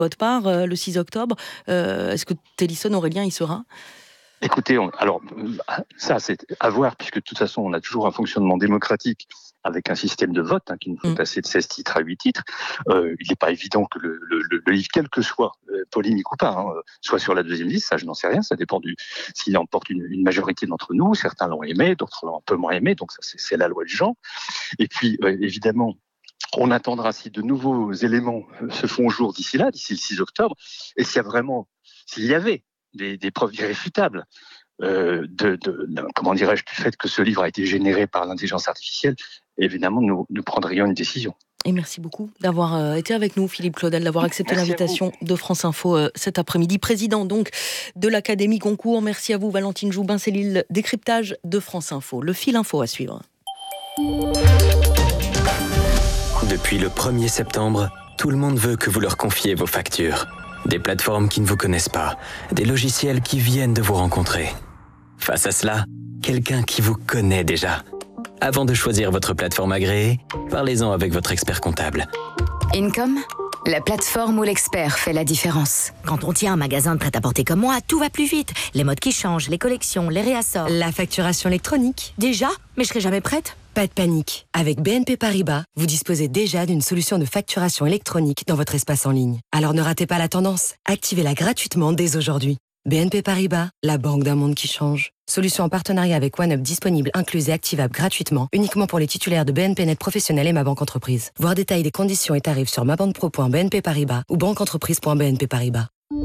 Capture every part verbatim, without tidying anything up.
votre part euh, le six octobre. Euh, est-ce que Télisson Aurélien y sera ? Écoutez, on, alors ça c'est à voir, puisque de toute façon on a toujours un fonctionnement démocratique avec un système de vote hein, qui nous fait mmh. passer de seize titres à huit titres. Euh, il n'est pas évident que le, le, le livre, quel que soit euh, polémique ou pas, hein, soit sur la deuxième liste, ça je n'en sais rien, ça dépend du s'il emporte une, une majorité d'entre nous. Certains l'ont aimé, d'autres l'ont un peu moins aimé, donc ça c'est, c'est la loi du genre. Et puis euh, évidemment, on attendra si de nouveaux éléments se font au jour d'ici là, d'ici le six octobre, et s'il y a vraiment, s'il y avait Des, des preuves irréfutables euh, de, de, de, comment dirais-je, du fait que ce livre a été généré par l'intelligence artificielle, évidemment, nous, nous prendrions une décision. Et merci beaucoup d'avoir euh, été avec nous, Philippe Claudel, d'avoir accepté merci l'invitation de France Info euh, cet après-midi. Président donc de l'Académie Goncourt. Merci à vous, Valentine Joubin. C'est le décryptage de France Info. Le fil info à suivre. Depuis le premier septembre, tout le monde veut que vous leur confiez vos factures. Des plateformes qui ne vous connaissent pas, des logiciels qui viennent de vous rencontrer. Face à cela, quelqu'un qui vous connaît déjà. Avant de choisir votre plateforme agréée, parlez-en avec votre expert comptable. Income, la plateforme où l'expert fait la différence. Quand on tient un magasin de prêt-à-porter comme moi, tout va plus vite. Les modes qui changent, les collections, les réassorts. La facturation électronique. Déjà ? Mais je serai jamais prête ? Pas de panique. Avec B N P Paribas, vous disposez déjà d'une solution de facturation électronique dans votre espace en ligne. Alors ne ratez pas la tendance. Activez-la gratuitement dès aujourd'hui. B N P Paribas, la banque d'un monde qui change. Solution en partenariat avec OneUp disponible, incluse et activable gratuitement, uniquement pour les titulaires de B N P Net Professionnel et Ma Banque Entreprise. Voir détails des conditions et tarifs sur mabanpro point b n p paribas ou banqueentreprise point b n p paribas.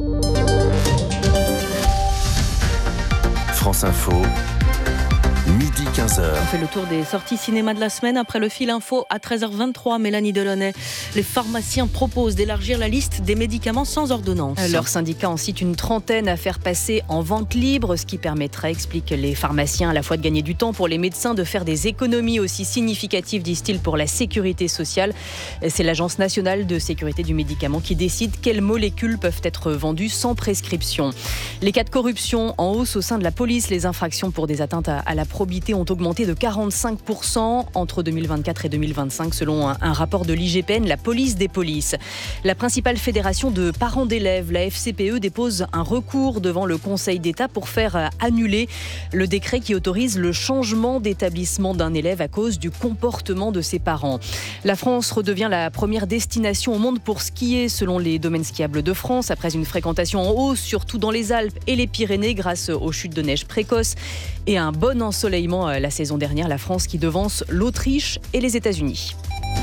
France Info. Midi quinze heures. On fait le tour des sorties cinéma de la semaine. Après le fil info à treize heures vingt-trois, Mélanie Delaunay. Les pharmaciens proposent d'élargir la liste des médicaments sans ordonnance. Leur syndicat en cite une trentaine à faire passer en vente libre, ce qui permettrait, expliquent les pharmaciens, à la fois de gagner du temps pour les médecins, de faire des économies aussi significatives, disent-ils, pour la sécurité sociale. C'est l'Agence nationale de sécurité du médicament qui décide quelles molécules peuvent être vendues sans prescription. Les cas de corruption en hausse au sein de la police. Les infractions pour des atteintes à la probité ont augmenté de quarante-cinq pour cent entre deux mille vingt-quatre et deux mille vingt-cinq selon un, un rapport de l'I G P N, la police des polices. La principale fédération de parents d'élèves, la F C P E, dépose un recours devant le Conseil d'État pour faire annuler le décret qui autorise le changement d'établissement d'un élève à cause du comportement de ses parents. La France redevient la première destination au monde pour skier selon les domaines skiables de France, après une fréquentation en hausse, surtout dans les Alpes et les Pyrénées grâce aux chutes de neige précoces et un bon ensoleillement la saison dernière. La France qui devance l'Autriche et les États-Unis.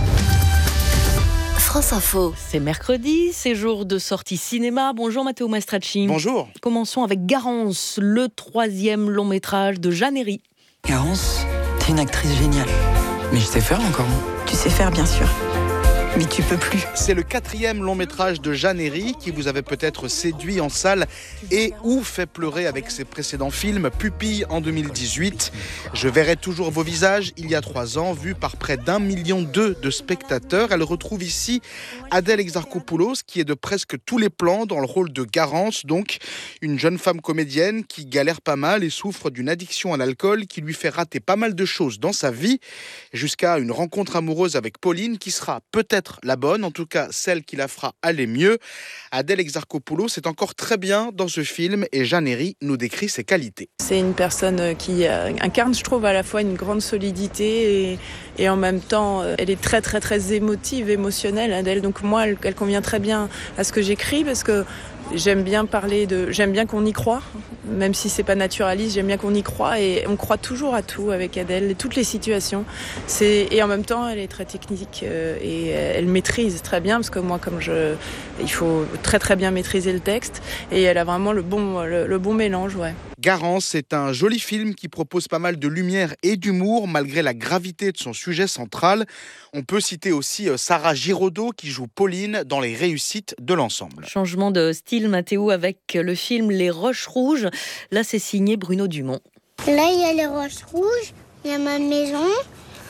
France Info. C'est mercredi, c'est jour de sortie cinéma. Bonjour Matteo Mastracci. Bonjour. Commençons avec Garance, le troisième long métrage de Jeanne Herry. Garance, t'es une actrice géniale. Mais je sais faire encore. Tu sais faire, bien sûr. Mais tu peux plus. C'est le quatrième long métrage de Jeanne Herry qui vous avait peut-être séduit en salle et ou fait pleurer avec ses précédents films. Pupille en deux mille dix-huit. Je verrai toujours vos visages il y a trois ans, vu par près d'un million deux de spectateurs. Elle retrouve ici Adèle Exarchopoulos qui est de presque tous les plans dans le rôle de Garance, donc une jeune femme comédienne qui galère pas mal et souffre d'une addiction à l'alcool qui lui fait rater pas mal de choses dans sa vie, jusqu'à une rencontre amoureuse avec Pauline qui sera peut-être la bonne, en tout cas celle qui la fera aller mieux. Adèle Exarchopoulos est encore très bien dans ce film et Jeanne Herry nous décrit ses qualités. C'est une personne qui incarne, je trouve, à la fois une grande solidité et, et en même temps, elle est très très très émotive, émotionnelle, Adèle. Donc moi, elle, elle convient très bien à ce que j'écris parce que j'aime bien parler de, j'aime bien qu'on y croit, même si c'est pas naturaliste, j'aime bien qu'on y croit et on croit toujours à tout avec Adèle, et toutes les situations. C'est, et en même temps, elle est très technique euh, et elle maîtrise très bien parce que moi, comme je, il faut très très bien maîtriser le texte et elle a vraiment le bon, le, le bon mélange, ouais. Garance, c'est un joli film qui propose pas mal de lumière et d'humour malgré la gravité de son sujet central. On peut citer aussi Sarah Giraudot qui joue Pauline dans les réussites de l'ensemble. Changement de style, Mathéo, avec le film Les Roches Rouges. Là, c'est signé Bruno Dumont. Là, il y a les Roches Rouges, il y a ma maison,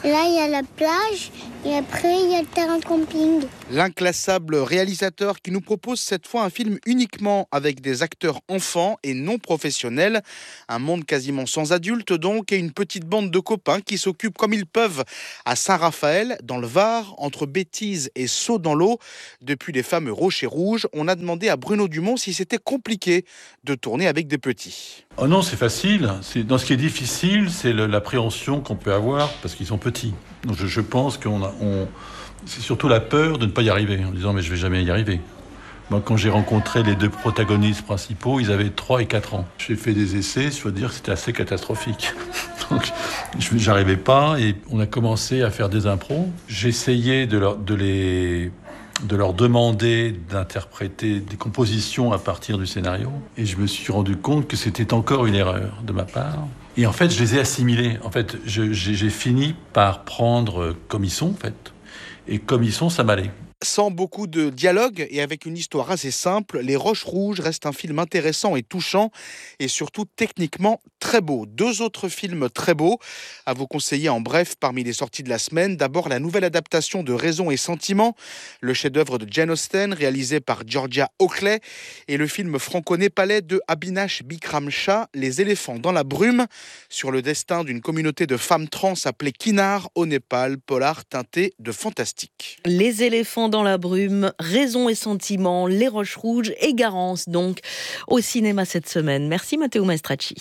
Là, il y a la plage et après, il y a le terrain de camping. L'inclassable réalisateur qui nous propose cette fois un film uniquement avec des acteurs enfants et non professionnels. Un monde quasiment sans adultes donc, et une petite bande de copains qui s'occupent comme ils peuvent à Saint-Raphaël, dans le Var, entre Bêtise et Saut dans l'eau. Depuis les fameux Rochers Rouges, on a demandé à Bruno Dumont si c'était compliqué de tourner avec des petits. Oh non, c'est facile. C'est, dans ce qui est difficile, c'est le, l'appréhension qu'on peut avoir parce qu'ils sont petits. Donc je, je pense qu'on a, on, c'est surtout la peur de ne pas y arriver, en disant mais je vais jamais y arriver. Moi, quand j'ai rencontré les deux protagonistes principaux, ils avaient trois et quatre ans. J'ai fait des essais, je dois dire que c'était assez catastrophique. Donc je n'arrivais pas et on a commencé à faire des impros. J'essayais de, leur, de les... de leur demander d'interpréter des compositions à partir du scénario. Et je me suis rendu compte que c'était encore une erreur de ma part. Et en fait, je les ai assimilés. En fait, je, j'ai, j'ai fini par prendre comme ils sont, en fait. Et comme ils sont, ça m'allait. Sans beaucoup de dialogue et avec une histoire assez simple, Les Roches Rouges reste un film intéressant et touchant et surtout techniquement très beau. Deux autres films très beaux à vous conseiller en bref parmi les sorties de la semaine. D'abord la nouvelle adaptation de Raison et Sentiment, le chef-d'œuvre de Jane Austen réalisé par Georgia Oakley, et le film franco-népalais de Abhinash Bikram Shah, Les éléphants dans la brume, sur le destin d'une communauté de femmes trans appelée Kinnar au Népal, polar teinté de fantastique. Les éléphants dans la brume, Raison et Sentiment, Les Roches Rouges et Garance, donc, au cinéma cette semaine. Merci Matteo Maestracci.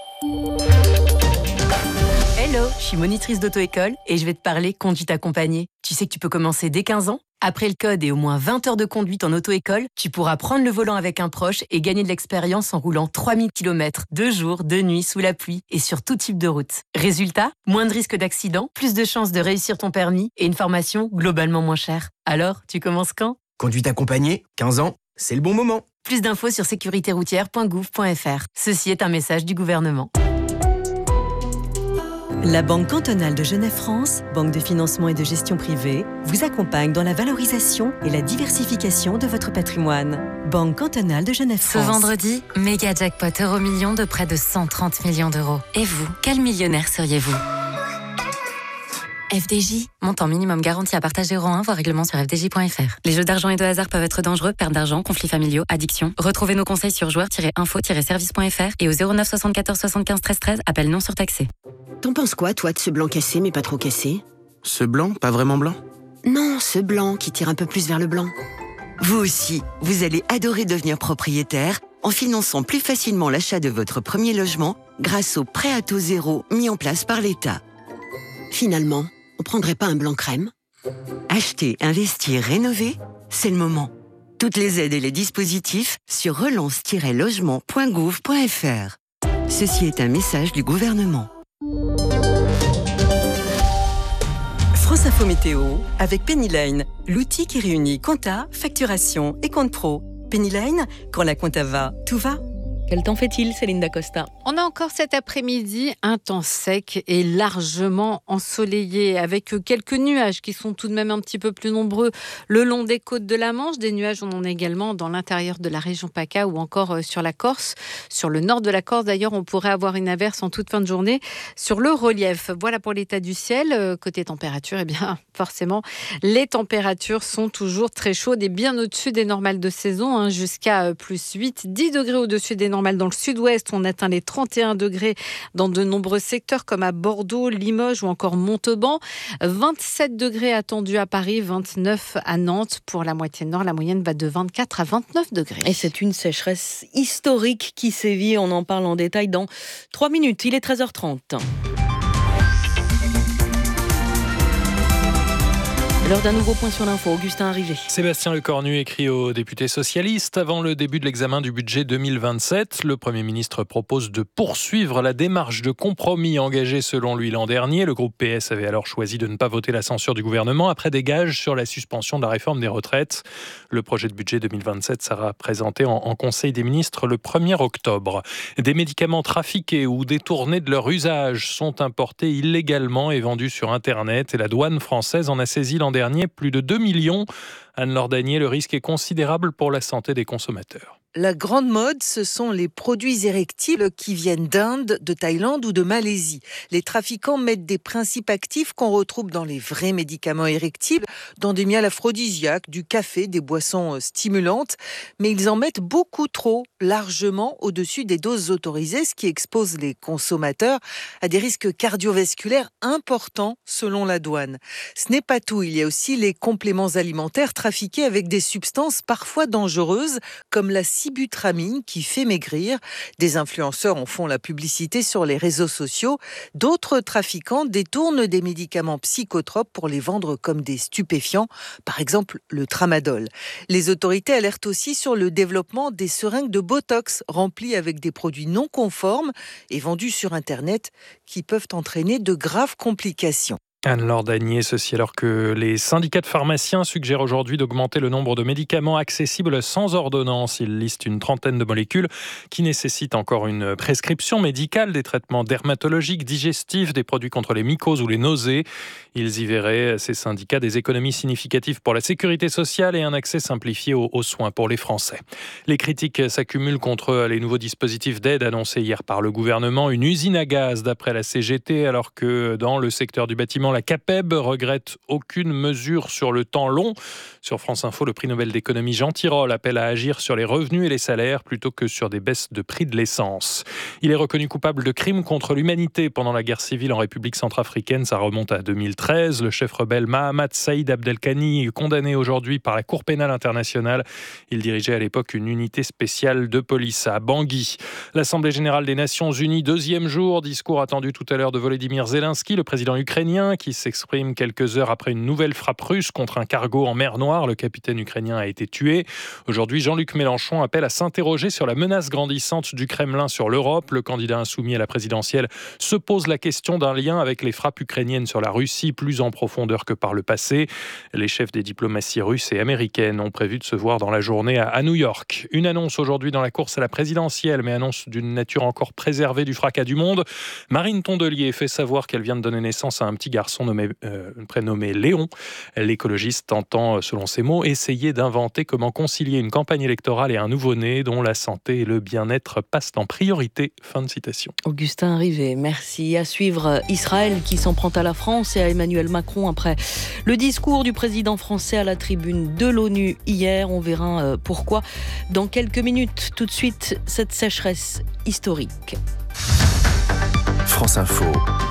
Hello, je suis monitrice d'auto-école et je vais te parler conduite accompagnée. Tu sais que tu peux commencer dès quinze ans ? Après le code et au moins vingt heures de conduite en auto-école, tu pourras prendre le volant avec un proche et gagner de l'expérience en roulant trois mille kilomètres, deux jours, deux nuits, sous la pluie et sur tout type de route. Résultat, moins de risques d'accident, plus de chances de réussir ton permis et une formation globalement moins chère. Alors, tu commences quand ? Conduite accompagnée, quinze ans, c'est le bon moment. Plus d'infos sur sécurité routière point gouv point f r. Ceci est un message du gouvernement. La Banque cantonale de Genève-France, banque de financement et de gestion privée, vous accompagne dans la valorisation et la diversification de votre patrimoine. Banque cantonale de Genève-France. Ce vendredi, méga jackpot euro million de près de cent trente millions d'euros. Et vous, quel millionnaire seriez-vous ? F D J, montant minimum garanti à partager euro un, voire règlement sur f d j point f r. Les jeux d'argent et de hasard peuvent être dangereux, perte d'argent, conflits familiaux, addiction. Retrouvez nos conseils sur joueurs tiret info tiret service point f r et au zéro neuf soixante-quatorze soixante-quinze treize treize, appel non surtaxé. T'en penses quoi, toi, de ce blanc cassé, mais pas trop cassé ? Ce blanc, pas vraiment blanc ? Non, ce blanc qui tire un peu plus vers le blanc. Vous aussi, vous allez adorer devenir propriétaire en finançant plus facilement l'achat de votre premier logement grâce au prêt à taux zéro mis en place par l'État. Finalement, on prendrait pas un blanc crème ? Acheter, investir, rénover, c'est le moment. Toutes les aides et les dispositifs sur relance tiret logement point gouv point f r. Ceci est un message du gouvernement. France Info Météo avec Pennyline, l'outil qui réunit compta, facturation et compte pro. Pennyline, quand la compta va, tout va. Quel temps fait-il, Céline Dacosta ? On a encore cet après-midi un temps sec et largement ensoleillé, avec quelques nuages qui sont tout de même un petit peu plus nombreux le long des côtes de la Manche. Des nuages, on en a également dans l'intérieur de la région PACA ou encore sur la Corse. Sur le nord de la Corse, d'ailleurs, on pourrait avoir une averse en toute fin de journée sur le relief. Voilà pour l'état du ciel. Côté température, eh bien, forcément, les températures sont toujours très chaudes et bien au-dessus des normales de saison, hein, jusqu'à plus huit, dix degrés au-dessus des normales dans le sud-ouest. On atteint les trente et un degrés dans de nombreux secteurs comme à Bordeaux, Limoges ou encore Montauban. vingt-sept degrés attendus à Paris, vingt-neuf à Nantes. Pour la moitié nord, la moyenne va de vingt-quatre à vingt-neuf degrés. Et c'est une sécheresse historique qui sévit. On en parle en détail dans trois minutes. Il est treize heures trente. L'heure d'un nouveau point sur l'info. Augustin Arrivé. Sébastien Lecornu écrit aux députés socialistes. Avant le début de l'examen du budget deux mille vingt-sept, le Premier ministre propose de poursuivre la démarche de compromis engagée selon lui l'an dernier. Le groupe P S avait alors choisi de ne pas voter la censure du gouvernement après des gages sur la suspension de la réforme des retraites. Le projet de budget deux mille vingt-sept sera présenté en, en Conseil des ministres le premier octobre. Des médicaments trafiqués ou détournés de leur usage sont importés illégalement et vendus sur Internet. Et la douane française en a saisi l'an dernier plus de deux millions. Anne-Laure Danier, le risque est considérable pour la santé des consommateurs. La grande mode, ce sont les produits érectiles qui viennent d'Inde, de Thaïlande ou de Malaisie. Les trafiquants mettent des principes actifs qu'on retrouve dans les vrais médicaments érectiles, dans des miels aphrodisiaques, du café, des boissons stimulantes. Mais ils en mettent beaucoup trop, largement au-dessus des doses autorisées, ce qui expose les consommateurs à des risques cardiovasculaires importants selon la douane. Ce n'est pas tout, il y a aussi les compléments alimentaires trafiqués avec des substances parfois dangereuses, comme la sibutramine qui fait maigrir. Des influenceurs en font la publicité sur les réseaux sociaux. D'autres trafiquants détournent des médicaments psychotropes pour les vendre comme des stupéfiants, par exemple le tramadol. Les autorités alertent aussi sur le développement des seringues de Botox remplies avec des produits non conformes et vendus sur Internet qui peuvent entraîner de graves complications. Anne-Laure Dagnier, ceci alors que les syndicats de pharmaciens suggèrent aujourd'hui d'augmenter le nombre de médicaments accessibles sans ordonnance. Ils listent une trentaine de molécules qui nécessitent encore une prescription médicale, des traitements dermatologiques, digestifs, des produits contre les mycoses ou les nausées. Ils y verraient, ces syndicats, des économies significatives pour la sécurité sociale et un accès simplifié aux, aux soins pour les Français. Les critiques s'accumulent contre les nouveaux dispositifs d'aide annoncés hier par le gouvernement. Une usine à gaz d'après la C G T, alors que dans le secteur du bâtiment, la CAPEB regrette aucune mesure sur le temps long. Sur France Info, le prix Nobel d'économie Jean Tirole appelle à agir sur les revenus et les salaires plutôt que sur des baisses de prix de l'essence. Il est reconnu coupable de crimes contre l'humanité pendant la guerre civile en République centrafricaine. Ça remonte à deux mille treize. Le chef rebelle Mahamat Saïd Abdelkani est condamné aujourd'hui par la Cour pénale internationale. Il dirigeait à l'époque une unité spéciale de police à Bangui. L'Assemblée générale des Nations unies, deuxième jour, discours attendu tout à l'heure de Volodymyr Zelensky, le président ukrainien, qui s'exprime quelques heures après une nouvelle frappe russe contre un cargo en mer Noire. Le capitaine ukrainien a été tué. Aujourd'hui, Jean-Luc Mélenchon appelle à s'interroger sur la menace grandissante du Kremlin sur l'Europe. Le candidat insoumis à la présidentielle se pose la question d'un lien avec les frappes ukrainiennes sur la Russie, plus en profondeur que par le passé. Les chefs des diplomaties russes et américaines ont prévu de se voir dans la journée à New York. Une annonce aujourd'hui dans la course à la présidentielle, mais annonce d'une nature encore préservée du fracas du monde. Marine Tondelier fait savoir qu'elle vient de donner naissance à un petit garçon Nommé, euh, prénommé Léon. L'écologiste entend, selon ses mots, essayer d'inventer comment concilier une campagne électorale et un nouveau-né dont la santé et le bien-être passent en priorité. Fin de citation. Augustin Rivet, merci. À suivre Israël qui s'en prend à la France et à Emmanuel Macron après le discours du président français à la tribune de l'ONU hier. On verra pourquoi dans quelques minutes. Tout de suite, cette sécheresse historique. France Info.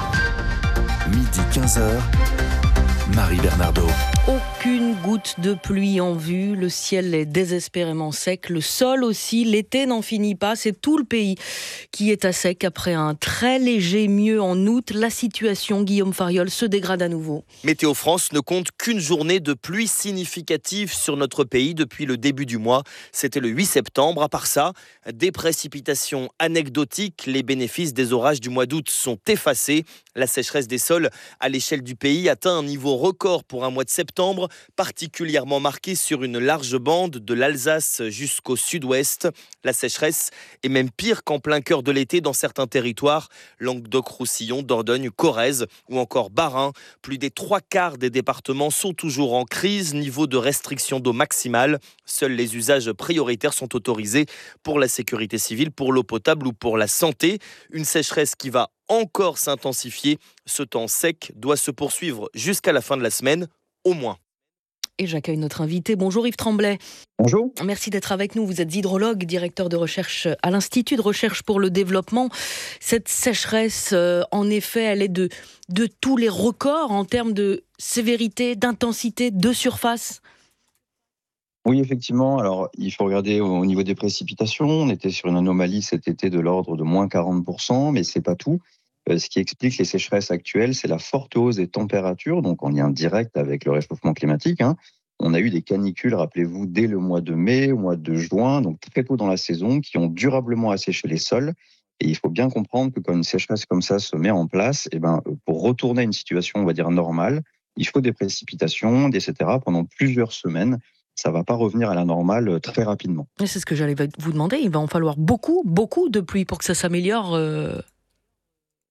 Midi quinze heures, Marie Bernardo. Aucune goutte de pluie en vue, le ciel est désespérément sec, le sol aussi, l'été n'en finit pas, c'est tout le pays qui est à sec après un très léger mieux en août. La situation, Guillaume Fariol, se dégrade à nouveau. Météo France ne compte qu'une journée de pluie significative sur notre pays depuis le début du mois. C'était le huit septembre. À part ça, des précipitations anecdotiques, les bénéfices des orages du mois d'août sont effacés. La sécheresse des sols à l'échelle du pays atteint un niveau record pour un mois de septembre, particulièrement marqué sur une large bande de l'Alsace jusqu'au sud-ouest. La sécheresse est même pire qu'en plein cœur de l'été dans certains territoires, Languedoc-Roussillon, Dordogne, Corrèze ou encore Bas-Rhin. Plus des trois quarts des départements sont toujours en crise, niveau de restriction d'eau maximale. Seuls les usages prioritaires sont autorisés pour la sécurité civile, pour l'eau potable ou pour la santé. Une sécheresse qui va encore s'intensifier. Ce temps sec doit se poursuivre jusqu'à la fin de la semaine, au moins. Et j'accueille notre invité. Bonjour Yves Tremblay. Bonjour. Merci d'être avec nous. Vous êtes hydrologue, directeur de recherche à l'Institut de recherche pour le développement. Cette sécheresse, euh, en effet, elle est de, de tous les records en termes de sévérité, d'intensité, de surface. Oui, effectivement. Alors, il faut regarder au niveau des précipitations. On était sur une anomalie cet été de l'ordre de moins quarante pour cent, mais c'est pas tout. Euh, ce qui explique les sécheresses actuelles, c'est la forte hausse des températures, donc en lien direct avec le réchauffement climatique. Hein. On a eu des canicules, rappelez-vous, dès le mois de mai, au mois de juin, donc très tôt dans la saison, qui ont durablement asséché les sols. Et il faut bien comprendre que quand une sécheresse comme ça se met en place, eh ben, pour retourner à une situation, on va dire, normale, il faut des précipitations, et cetera, pendant plusieurs semaines. Ça ne va pas revenir à la normale très rapidement. Et c'est ce que j'allais vous demander. Il va en falloir beaucoup, beaucoup de pluie pour que ça s'améliore euh...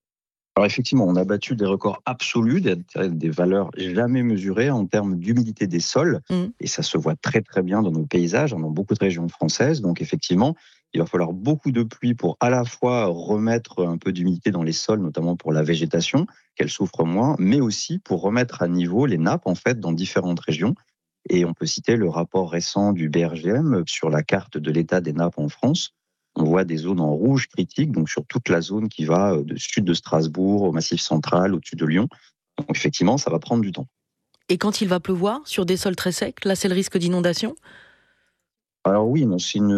Alors effectivement, on a battu des records absolus, des, des valeurs jamais mesurées en termes d'humidité des sols, mmh. et ça se voit très très bien dans nos paysages, dans beaucoup de régions françaises. Donc effectivement, il va falloir beaucoup de pluie pour à la fois remettre un peu d'humidité dans les sols, notamment pour la végétation, qu'elle souffre moins, mais aussi pour remettre à niveau les nappes en fait dans différentes régions. Et on peut citer le rapport récent du B R G M sur la carte de l'état des nappes en France. On voit des zones en rouge critique, donc sur toute la zone qui va du sud de Strasbourg au Massif central, au-dessus de Lyon. Donc effectivement, ça va prendre du temps. Et quand il va pleuvoir sur des sols très secs, là c'est le risque d'inondation ? Alors oui, non, c'est une,